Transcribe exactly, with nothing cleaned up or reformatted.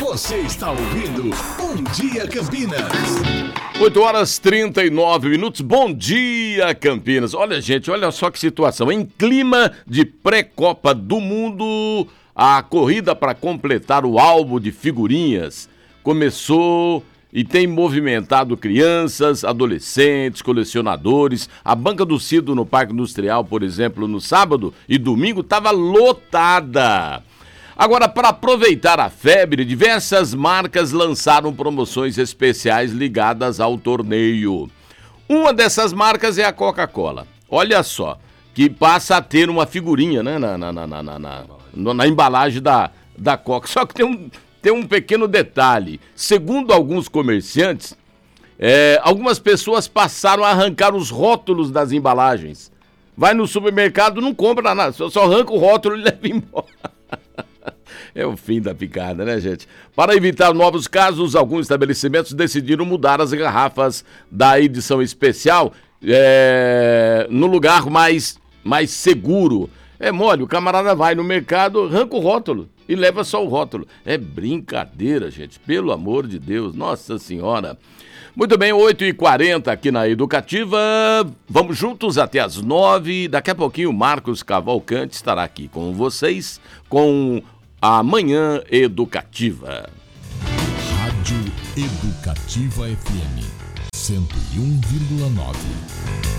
Você está ouvindo Bom Dia Campinas. oito horas e trinta e nove minutos. Bom dia, Campinas. Olha, gente, olha só que situação. Em clima de pré-Copa do Mundo, a corrida para completar o álbum de figurinhas começou e tem movimentado crianças, adolescentes, colecionadores. A banca do Cido no Parque Industrial, por exemplo, no sábado e domingo estava lotada. Agora, para aproveitar a febre, diversas marcas lançaram promoções especiais ligadas ao torneio. Uma dessas marcas é a Coca-Cola. Olha só, que passa a ter uma figurinha, né, na, na, na, na, na, na, na embalagem da, da Coca. Só que tem um, tem um pequeno detalhe. Segundo alguns comerciantes, é, algumas pessoas passaram a arrancar os rótulos das embalagens. Vai no supermercado, não compra nada, só, só arranca o rótulo e leva embora. É o fim da picada, né, gente? Para evitar novos casos, alguns estabelecimentos decidiram mudar as garrafas da edição especial é, no lugar mais, mais seguro. É mole, o camarada vai no mercado, arranca o rótulo e leva só o rótulo. É brincadeira, gente, pelo amor de Deus, Nossa Senhora. Muito bem, oito e quarenta aqui na Educativa, vamos juntos até as nove. Daqui a pouquinho o Marcos Cavalcante estará aqui com vocês com a Manhã Educativa. Rádio Educativa F M cento e um vírgula nove.